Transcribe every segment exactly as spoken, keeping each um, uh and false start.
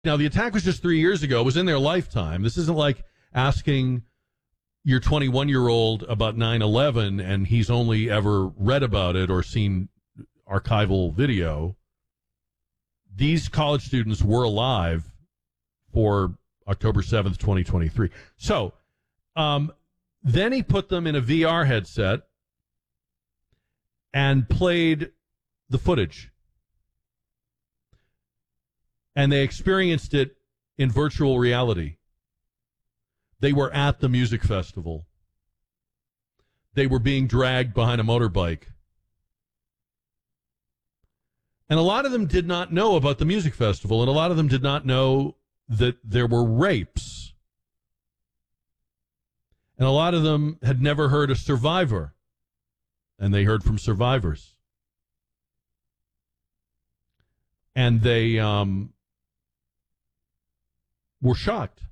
Now, the attack was just three years ago. It was in their lifetime. This isn't like asking your twenty-one-year-old about nine eleven and he's only ever read about it or seen archival video. These college students were alive for October seventh, twenty twenty-three. So, um, then he put them in a V R headset and played the footage. And they experienced it in virtual reality. They were at the music festival. They were being dragged behind a motorbike. And a lot of them did not know about the music festival, and a lot of them did not know that there were rapes. And a lot of them had never heard a survivor, and they heard from survivors. And they um, were shocked.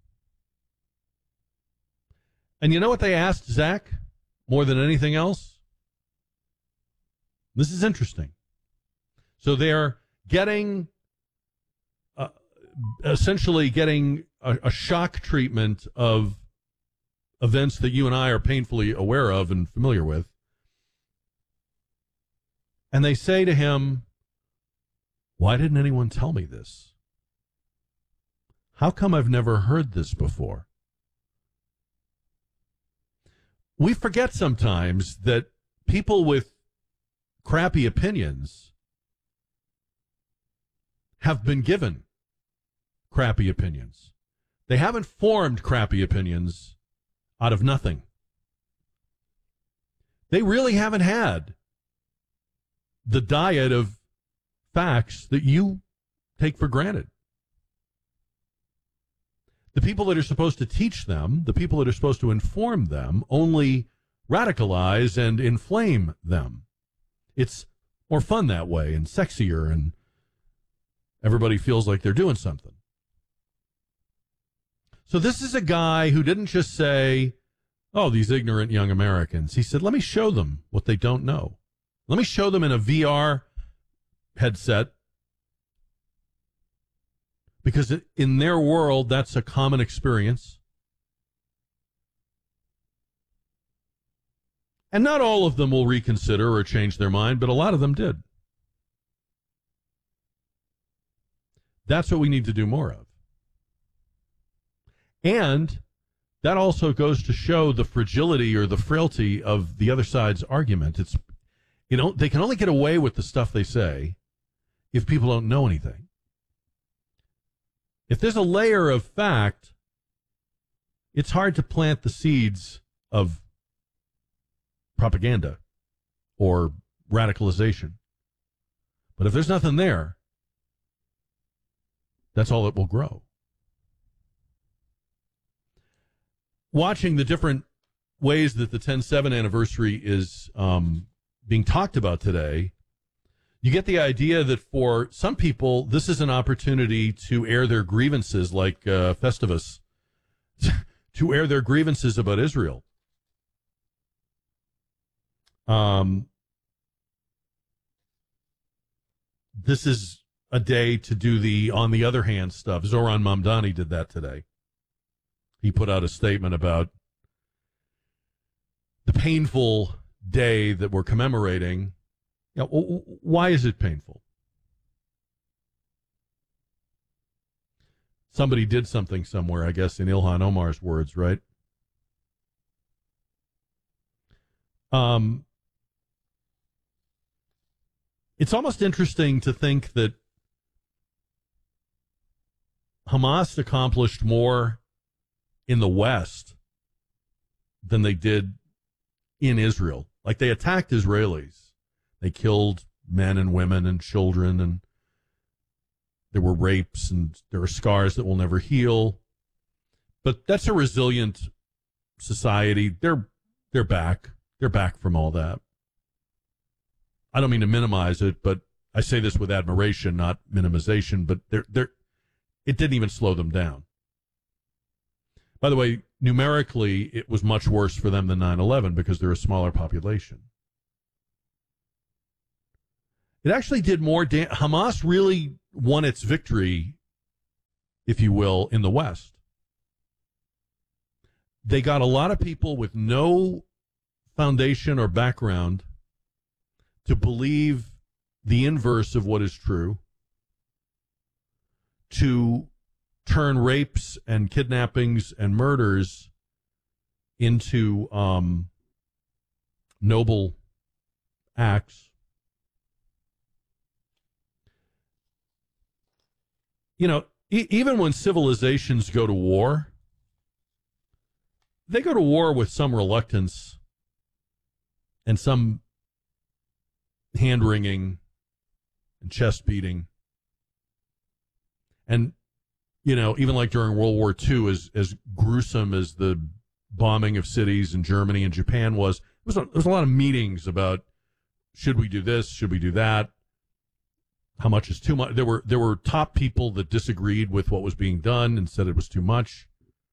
And you know what they asked Zach more than anything else? This is interesting. So they're getting, uh, essentially getting a, a shock treatment of events that you and I are painfully aware of and familiar with. And they say to him, why didn't anyone tell me this? How come I've never heard this before? We forget sometimes that people with crappy opinions have been given crappy opinions. They haven't formed crappy opinions out of nothing. They really haven't had the diet of facts that you take for granted. The people that are supposed to teach them, the people that are supposed to inform them, only radicalize and inflame them. It's more fun that way and sexier, and everybody feels like they're doing something. So this is a guy who didn't just say, oh, these ignorant young Americans. He said, let me show them what they don't know. Let me show them in a V R headset, because in their world, that's a common experience. And not all of them will reconsider or change their mind, but a lot of them did. That's what we need to do more of. And that also goes to show the fragility or the frailty of the other side's argument. It's, you know, they can only get away with the stuff they say if people don't know anything. If there's a layer of fact, it's hard to plant the seeds of propaganda or radicalization. But if there's nothing there, that's all that will grow. Watching the different ways that the ten seven anniversary is um, being talked about today, you get the idea that for some people, this is an opportunity to air their grievances, like uh, Festivus, to air their grievances about Israel. Um, this is a day to do the on the other hand stuff. Zoran Mamdani did that today. He put out a statement about the painful day that we're commemorating. You know, why is it painful? Somebody did something somewhere, I guess, in Ilhan Omar's words, right? Um, it's almost interesting to think that Hamas accomplished more in the West than they did in Israel. Like, they attacked Israelis. They killed men and women and children, and there were rapes, and there are scars that will never heal. But that's a resilient society. They're they're back. They're back from all that. I don't mean to minimize it, but I say this with admiration, not minimization. But they're they're it didn't even slow them down. By the way, numerically, it was much worse for them than nine eleven because they're a smaller population. It actually did more damage. Hamas really won its victory if you will, in the West. They got a lot of people with no foundation or background to believe the inverse of what is true, to turn rapes and kidnappings and murders into um, noble acts. You know, e- even when civilizations go to war, they go to war with some reluctance and some hand-wringing and chest-beating. And, you know, even like during World War Two, as, as gruesome as the bombing of cities in Germany and Japan was, there was, a, there was a lot of meetings about, should we do this, should we do that, how much is too much. There were, there were top people that disagreed with what was being done and said it was too much.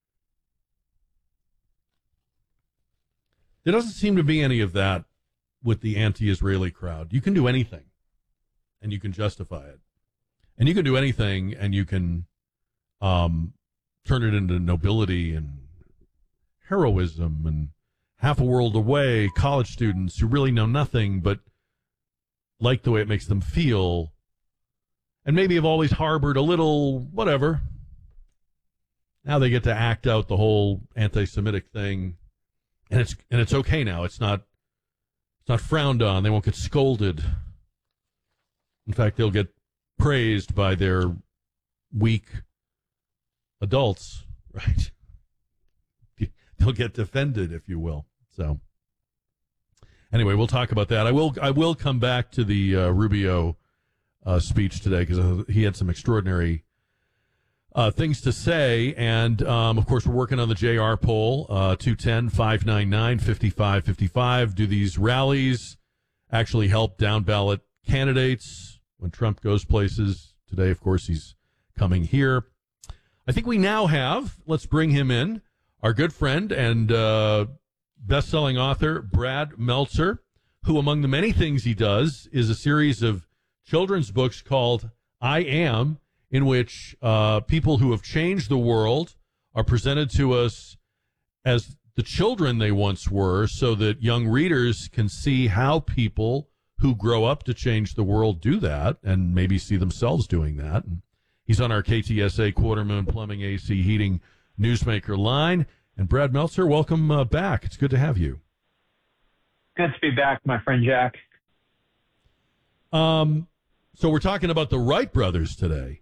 There doesn't seem to be any of that with the anti-Israeli crowd. You can do anything, and you can justify it. And you can do anything, and you can um, turn it into nobility and heroism and half a world away, college students who really know nothing but like the way it makes them feel, and maybe have always harbored a little whatever. Now they get to act out the whole anti-Semitic thing. And it's and it's okay now. It's not it's not frowned on. They won't get scolded. In fact, they'll get praised by their weak adults, right? They'll get defended, if you will. So, anyway, we'll talk about that. I will I will come back to the uh, Rubio uh, speech today because he had some extraordinary Uh, things to say, and um, of course we're working on the J R poll, uh, two one zero, five nine nine, five five five five. Do these rallies actually help down-ballot candidates when Trump goes places? Today, of course, he's coming here. I think we now have, let's bring him in, our good friend and uh, best-selling author, Brad Meltzer, who, among the many things he does, is a series of children's books called I Am, in which uh, people who have changed the world are presented to us as the children they once were, so that young readers can see how people who grow up to change the world do that and maybe see themselves doing that. And he's on our K T S A Quartermoon Plumbing, A C Heating Newsmaker line. And Brad Meltzer, welcome uh, back. It's good to have you. Good to be back, my friend Jack. Um, so we're talking about the Wright brothers today.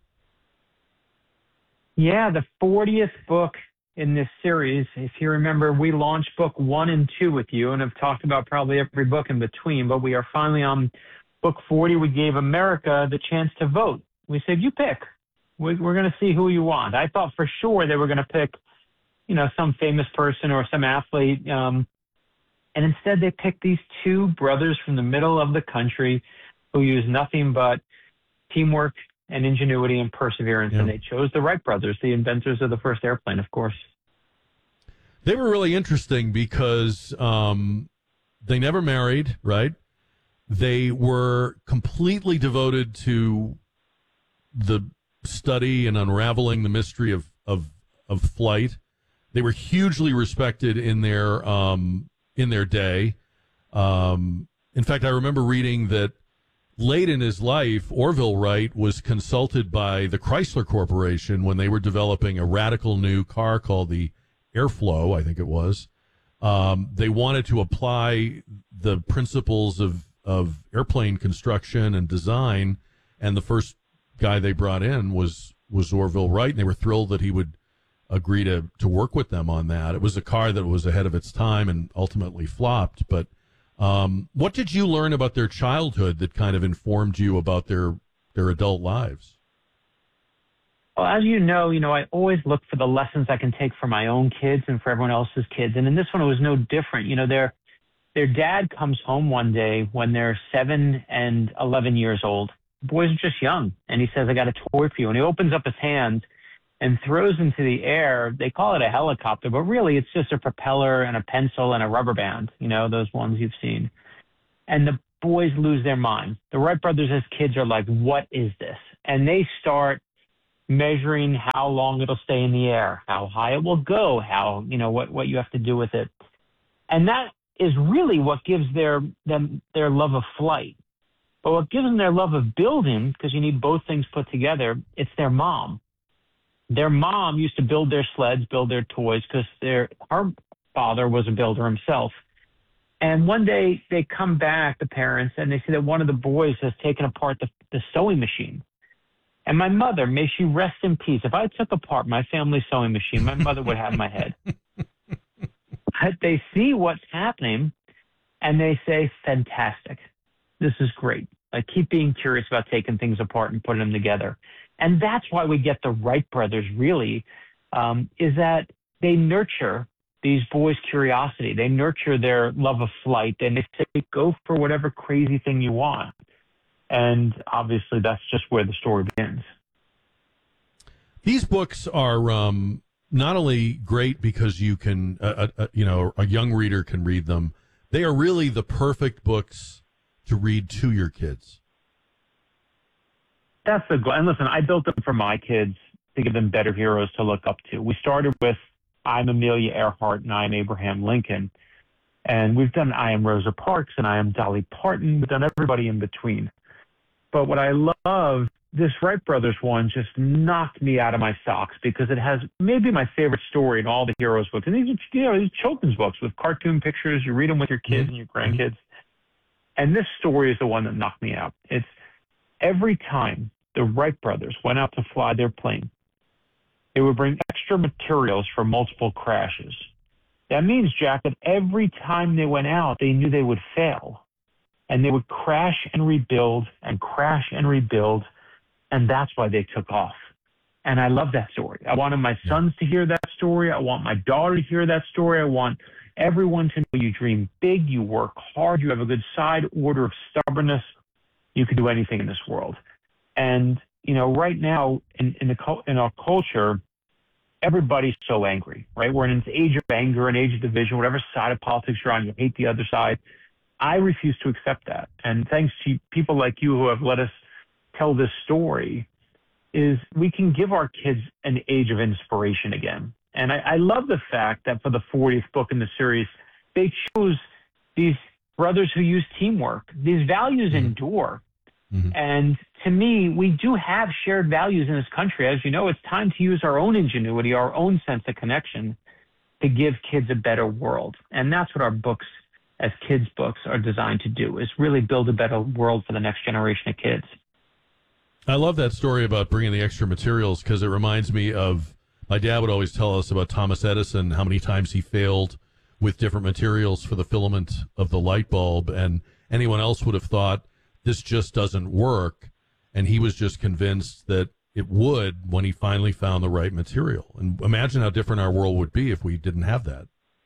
Yeah, the fortieth book in this series. If you remember, we launched book one and two with you and have talked about probably every book in between, but we are finally on book forty. We gave America the chance to vote. We said, you pick. We're going to see who you want. I thought for sure they were going to pick, you know, some famous person or some athlete. Um, and instead they picked these two brothers from the middle of the country who use nothing but teamwork and ingenuity and perseverance, yeah. And they chose the Wright brothers, the inventors of the first airplane, of course. They were really interesting because um, they never married, right? They were completely devoted to the study and unraveling the mystery of, of, of flight. They were hugely respected in their um, in their day. Um, in fact, I remember reading that late in his life, Orville Wright was consulted by the Chrysler Corporation when they were developing a radical new car called the Airflow, I think it was. Um, they wanted to apply the principles of, of airplane construction and design, and the first guy they brought in was, was Orville Wright, and they were thrilled that he would agree to, to work with them on that. It was a car that was ahead of its time and ultimately flopped, but Um, what did you learn about their childhood that kind of informed you about their their adult lives? Well, as you know, you know, I always look for the lessons I can take for my own kids and for everyone else's kids. And in this one, it was no different. You know, their their dad comes home one day when they're seven and eleven years old. The boys are just young, and he says, "I got a toy for you." And he opens up his hand and throws into the air. They call it a helicopter, but really it's just a propeller and a pencil and a rubber band, you know, those ones you've seen. And the boys lose their mind. The Wright brothers as kids are like, what is this? And they start measuring how long it'll stay in the air, how high it will go, how, you know, what, what you have to do with it. And that is really what gives their them their love of flight. But what gives them their love of building, because you need both things put together, it's their mom. Their mom used to build their sleds, build their toys, because their her father was a builder himself. And one day they come back, the parents, and they see that one of the boys has taken apart the, the sewing machine. And my mother, may she rest in peace, if I took apart my family sewing machine, my mother would have my head. But they see what's happening, and they say, fantastic. This is great. Like, keep being curious about taking things apart and putting them together. And that's why we get the Wright brothers, really, um, is that they nurture these boys' curiosity. They nurture their love of flight, and they say, go for whatever crazy thing you want. And obviously, that's just where the story begins. These books are um, not only great because you can, uh, uh, you know, a young reader can read them. They are really the perfect books to read to your kids. That's the goal. And listen, I built them for my kids to give them better heroes to look up to. We started with I'm Amelia Earhart and I am Abraham Lincoln. And we've done I am Rosa Parks and I am Dolly Parton. We've done everybody in between. But what I love, this Wright Brothers one just knocked me out of my socks because it has maybe my favorite story in all the heroes books. And these are, you know, these children's books with cartoon pictures. You read them with your kids and your grandkids. And this story is the one that knocked me out. It's every time the Wright brothers went out to fly their plane, they would bring extra materials for multiple crashes. That means, Jack, that every time they went out, they knew they would fail. And they would crash and rebuild and crash and rebuild. And that's why they took off. And I love that story. I wanted my sons to hear that story. I want my daughter to hear that story. I want everyone to know you dream big, you work hard, you have a good side order of stubbornness. You can do anything in this world. And, you know, right now in, in, the, in our culture, everybody's so angry, right? We're in an age of anger, an age of division, whatever side of politics you're on, you hate the other side. I refuse to accept that. And thanks to people like you who have let us tell this story, is we can give our kids an age of inspiration again. And I, I love the fact that for the fortieth book in the series, they chose these brothers who use teamwork. These values mm-hmm. endure. Mm-hmm. And to me, we do have shared values in this country. As you know, it's time to use our own ingenuity, our own sense of connection to give kids a better world. And that's what our books as kids' books are designed to do, is really build a better world for the next generation of kids. I love that story about bringing the extra materials because it reminds me of my dad would always tell us about Thomas Edison, how many times he failed with different materials for the filament of the light bulb, and anyone else would have thought this just doesn't work, and he was just convinced that it would when he finally found the right material. And imagine how different our world would be if we didn't have that.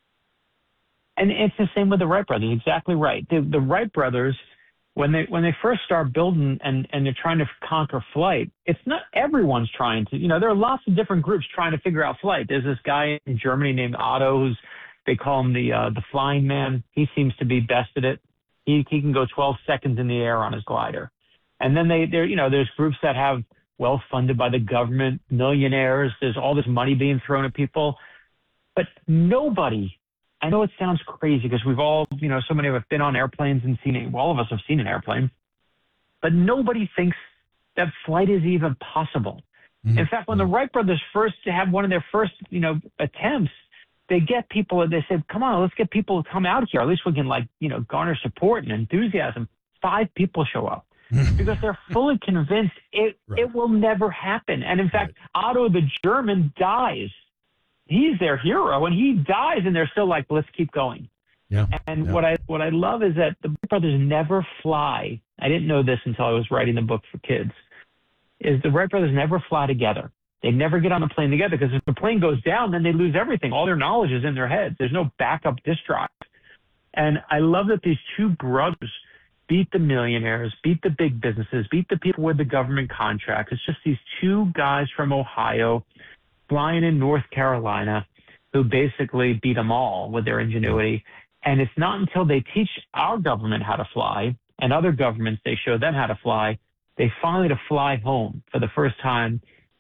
And it's the same with the Wright brothers. Exactly right. The, the Wright brothers, when they when they first start building and, and they're trying to conquer flight, it's not everyone's trying to. You know, there are lots of different groups trying to figure out flight. There's this guy in Germany named Otto, who's they call him the uh, the flying man. He seems to be best at it. He he can go twelve seconds in the air on his glider. And then they there you know there's groups that have well funded by the government, millionaires. There's all this money being thrown at people, but nobody. I know it sounds crazy because we've all, you know, so many of us have been on airplanes and seen it. All of us have seen an airplane, but nobody thinks that flight is even possible. Mm-hmm. In fact, when the Wright brothers first have one of their first, you know, attempts, they get people, they said, come on, let's get people to come out here. At least we can, like, you know, garner support and enthusiasm. Five people show up because they're fully convinced it, right. it will never happen. And in fact, right. Otto the German dies. He's their hero, and he dies, and they're still like, let's keep going. Yeah. And yeah. what I what I love is that the Wright brothers never fly. I didn't know this until I was writing the book for kids, is the Wright brothers never fly together. They never get on a plane together because if the plane goes down, then they lose everything. All their knowledge is in their heads. There's no backup disk drive. And I love that these two brothers beat the millionaires, beat the big businesses, beat the people with the government contracts. It's just these two guys from Ohio flying in North Carolina who basically beat them all with their ingenuity. And it's not until they teach our government how to fly and other governments, they show them how to fly, they finally to fly home for the first time,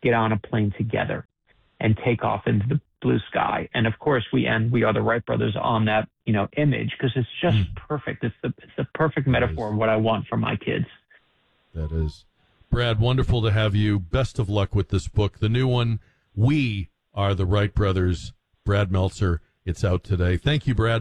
get on a plane together and take off into the blue sky. And of course, we end, we are the Wright brothers on that, you know, image, because it's just mm. perfect. It's the, it's the perfect metaphor of what I want for my kids. That is. Brad, wonderful to have you. Best of luck with this book. The new one, We Are the Wright Brothers, Brad Meltzer. It's out today. Thank you, Brad.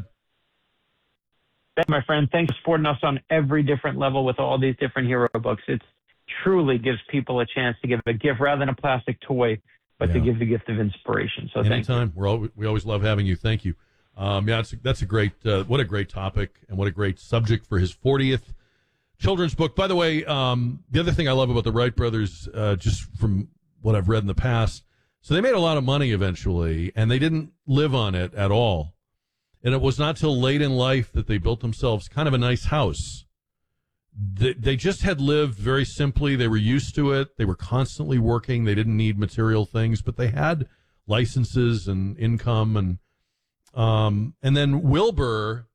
Thank you, my friend. Thanks for supporting us on every different level with all these different hero books. It truly gives people a chance to give a gift rather than a plastic toy, but yeah. to give the gift of inspiration. So Anytime. thank you. We're all, we always love having you. Thank you. Um, yeah, it's, that's a great, uh, what a great topic and what a great subject for his fortieth children's book. By the way, um, the other thing I love about the Wright brothers, uh, just from what I've read in the past, so they made a lot of money eventually, and they didn't live on it at all. And it was not till late in life that they built themselves kind of a nice house. They, they just had lived very simply. They were used to it. They were constantly working. They didn't need material things, but they had licenses and income. And um, and then Wilbur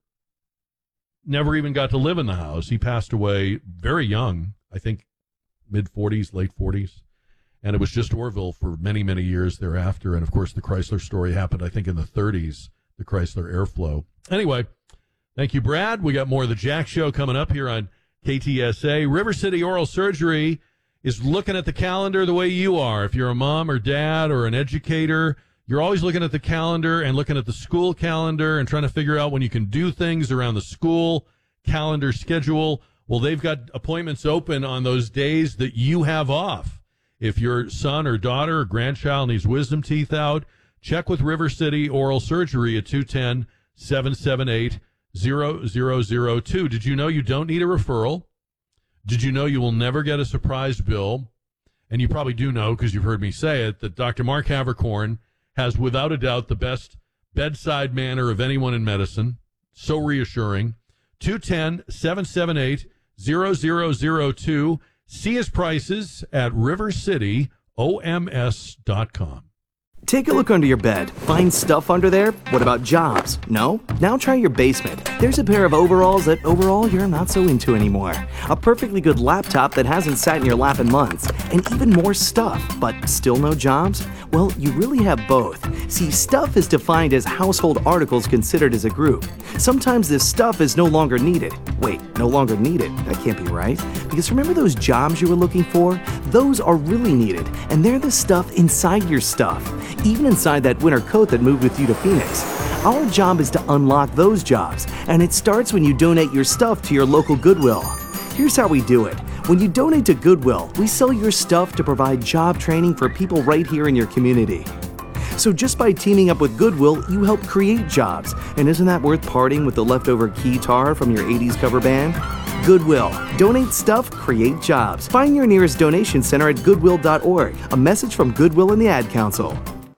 never even got to live in the house. He passed away very young, I think mid-forties, late forties. And it was just Orville for many, many years thereafter. And, of course, the Chrysler story happened, I think, in the thirties, the Chrysler Airflow. Anyway, thank you, Brad. We got more of the Jack Show coming up here on K T S A. River City Oral Surgery is looking at the calendar the way you are. If you're a mom or dad or an educator, you're always looking at the calendar and looking at the school calendar and trying to figure out when you can do things around the school calendar schedule. Well, they've got appointments open on those days that you have off. If your son or daughter or grandchild needs wisdom teeth out, check with River City Oral Surgery at two one zero, seven seven eight, zero zero zero two. Did you know you don't need a referral? Did you know you will never get a surprise bill? And you probably do know, because you've heard me say it, that Doctor Mark Havercorn has without a doubt the best bedside manner of anyone in medicine. So reassuring. two one zero, seven seven eight, zero zero zero two. See his prices at river city O M S dot com. Take a look under your bed. Find stuff under there? What about jobs? No? Now try your basement. There's a pair of overalls that overall you're not so into anymore. A perfectly good laptop that hasn't sat in your lap in months. And even more stuff, but still no jobs? Well, you really have both. See, stuff is defined as household articles considered as a group. Sometimes this stuff is no longer needed. Wait, no longer needed? That can't be right. Because remember those jobs you were looking for? Those are really needed, and they're the stuff inside your stuff. Even inside that winter coat that moved with you to Phoenix. Our job is to unlock those jobs, and it starts when you donate your stuff to your local Goodwill. Here's how we do it. When you donate to Goodwill, we sell your stuff to provide job training for people right here in your community. So just by teaming up with Goodwill, you help create jobs. And isn't that worth parting with the leftover guitar from your eighties cover band? Goodwill. Donate stuff, create jobs. Find your nearest donation center at goodwill dot org. A message from Goodwill and the Ad Council.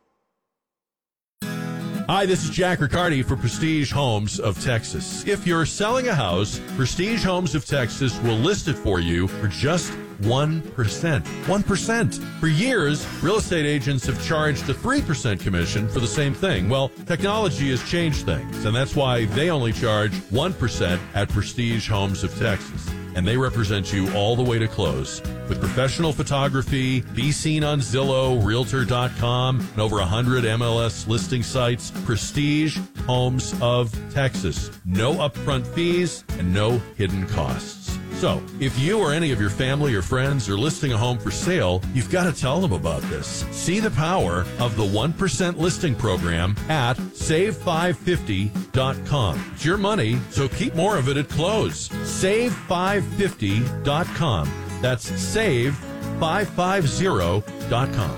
Hi, this is Jack Riccardi for Prestige Homes of Texas. If you're selling a house, Prestige Homes of Texas will list it for you for just one percent. one percent. For years, real estate agents have charged a three percent commission for the same thing. Well, technology has changed things, and that's why they only charge one percent at Prestige Homes of Texas. And they represent you all the way to close. With professional photography, be seen on Zillow, Realtor dot com, and over one hundred M L S listing sites, Prestige Homes of Texas. No upfront fees and no hidden costs. So, if you or any of your family or friends are listing a home for sale, you've got to tell them about this. See the power of the one percent listing program at save five fifty dot com. It's your money, so keep more of it at close. save five fifty dot com. That's save five fifty dot com.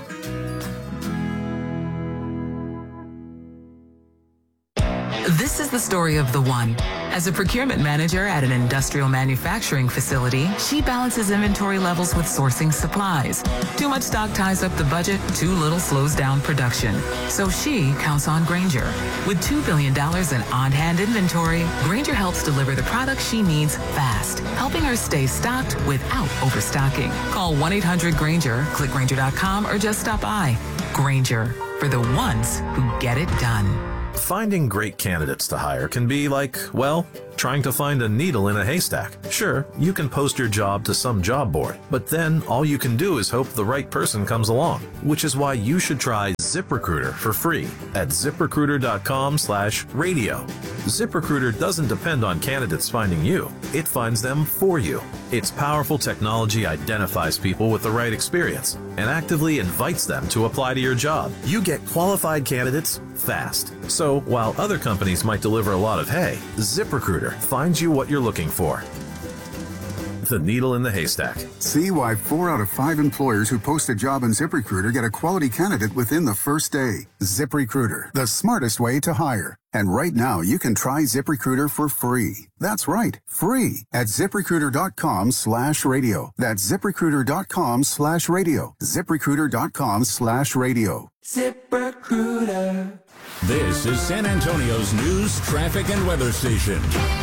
This is the story of the one. As a procurement manager at an industrial manufacturing facility, she balances inventory levels with sourcing supplies. Too much stock ties up the budget, too little slows down production. So she counts on Grainger. With two billion dollars in on-hand inventory, Grainger helps deliver the products she needs fast, helping her stay stocked without overstocking. Call one eight hundred Grainger, click Grainger dot com, or just stop by. Grainger, for the ones who get it done. Finding great candidates to hire can be like, well, trying to find a needle in a haystack. Sure, you can post your job to some job board, but then all you can do is hope the right person comes along, which is why you should try ZipRecruiter for free at ZipRecruiter.com slash radio. ZipRecruiter doesn't depend on candidates finding you. It finds them for you. Its powerful technology identifies people with the right experience and actively invites them to apply to your job. You get qualified candidates fast. So while other companies might deliver a lot of hay, ZipRecruiter finds you what you're looking for. The needle in the haystack. See why four out of five employers who post a job on ZipRecruiter get a quality candidate within the first day. ZipRecruiter, the smartest way to hire. And right now, you can try ZipRecruiter for free. That's right, free at ZipRecruiter.com slash radio. That's ZipRecruiter.com slash radio. ZipRecruiter.com slash radio. ZipRecruiter. This is San Antonio's news, traffic, and weather station.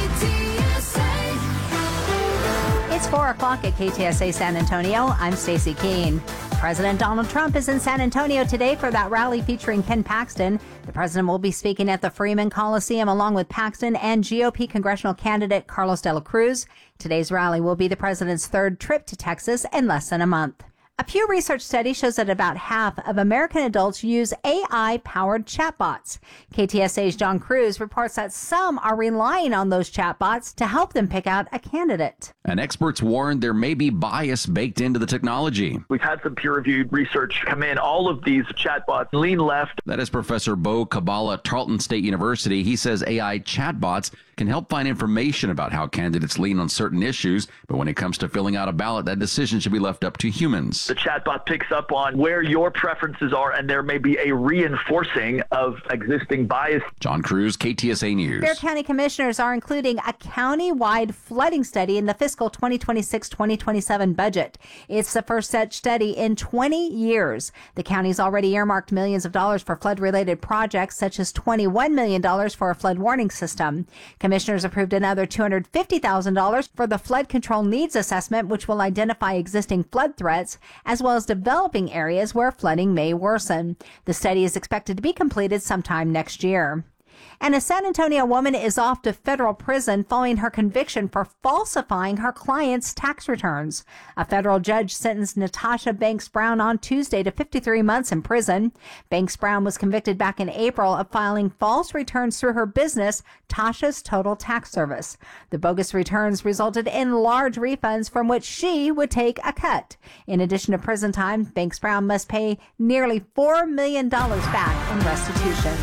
It's four o'clock at K T S A San Antonio. I'm Stacey Keene. President Donald Trump is in San Antonio today for that rally featuring Ken Paxton. The president will be speaking at the Freeman Coliseum along with Paxton and G O P congressional candidate Carlos de la Cruz. Today's rally will be the president's third trip to Texas in less than a month. A Pew Research study shows that about half of American adults use A I-powered chatbots. K T S A's John Cruz reports that some are relying on those chatbots to help them pick out a candidate. And experts warn there may be bias baked into the technology. We've had some peer-reviewed research come in. All of these chatbots lean left. That is Professor Bo Kabbalah at Tarleton State University. He says A I chatbots can help find information about how candidates lean on certain issues, but when it comes to filling out a ballot, that decision should be left up to humans. The chatbot picks up on where your preferences are, and there may be a reinforcing of existing bias. John Cruz, K T S A News. Bexar County commissioners are including a county-wide flooding study in the fiscal twenty twenty-six twenty twenty-seven budget. It's the first such study in twenty years. The county's already earmarked millions of dollars for flood-related projects, such as twenty-one million dollars for a flood warning system. Commissioners approved another two hundred fifty thousand dollars for the flood control needs assessment, which will identify existing flood threats, as well as developing areas where flooding may worsen. The study is expected to be completed sometime next year. And a San Antonio woman is off to federal prison following her conviction for falsifying her client's tax returns. A federal judge sentenced Natasha Banks Brown on Tuesday to fifty-three months in prison. Banks Brown was convicted back in April of filing false returns through her business, Tasha's Total Tax Service. The bogus returns resulted in large refunds from which she would take a cut. In addition to prison time, Banks Brown must pay nearly four million dollars back in restitution.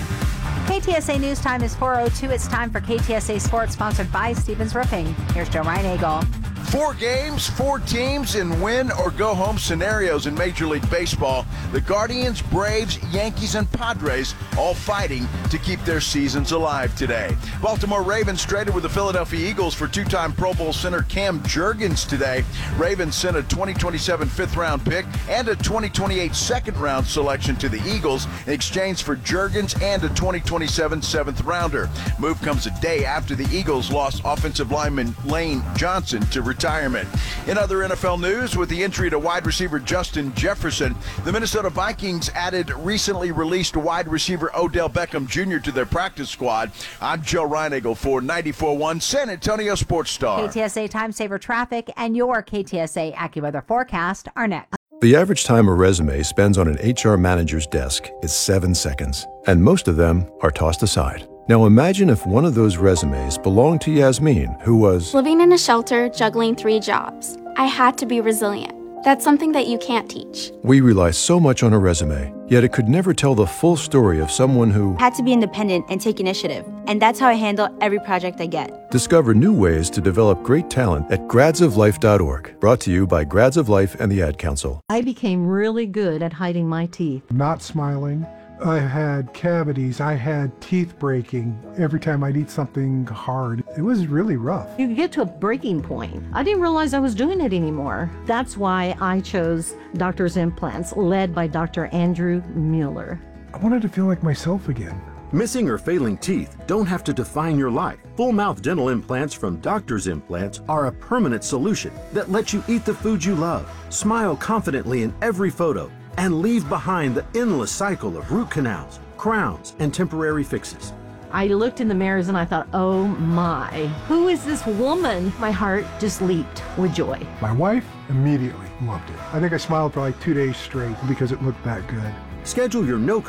K T S A News Time is four oh two. It's time for K T S A Sports, sponsored by Stevens Roofing. Here's Joe Reinagle. Four games, four teams in win-or-go-home scenarios in Major League Baseball. The Guardians, Braves, Yankees, and Padres all fighting to keep their seasons alive today. Baltimore Ravens traded with the Philadelphia Eagles for two-time Pro Bowl center Cam Jurgens today. Ravens sent a twenty twenty-seven fifth-round pick and a twenty twenty-eight second-round selection to the Eagles in exchange for Jurgens and a twenty twenty-seven seventh-rounder. Move comes a day after the Eagles lost offensive lineman Lane Johnson to retirement. In other N F L news, with the injury to wide receiver Justin Jefferson, the Minnesota Vikings added recently released wide receiver Odell Beckham Junior to their practice squad. I'm Joe Reinagle for ninety-four point one San Antonio Sports Star. K T S A Time Saver Traffic and your K T S A AccuWeather forecast are next. The average time a resume spends on an H R manager's desk is seven seconds, and most of them are tossed aside. Now imagine if one of those resumes belonged to Yasmin, who was living in a shelter, juggling three jobs. I had to be resilient. That's something that you can't teach. We rely so much on a resume, yet it could never tell the full story of someone who had to be independent and take initiative. And that's how I handle every project I get. Discover new ways to develop great talent at grads of life dot org. Brought to you by Grads of Life and the Ad Council. I became really good at hiding my teeth. Not smiling. I had cavities, I had teeth breaking every time I'd eat something hard. It was really rough. You get to a breaking point. I didn't realize I was doing it anymore. That's why I chose Doctor's Implants, led by Doctor Andrew Mueller. I wanted to feel like myself again. Missing or failing teeth don't have to define your life. Full mouth dental implants from Doctor's Implants are a permanent solution that lets you eat the food you love, smile confidently in every photo, and leave behind the endless cycle of root canals, crowns, and temporary fixes. I looked in the mirrors and I thought, oh my, who is this woman? My heart just leaped with joy. My wife immediately loved it. I think I smiled for like two days straight because it looked that good. Schedule your no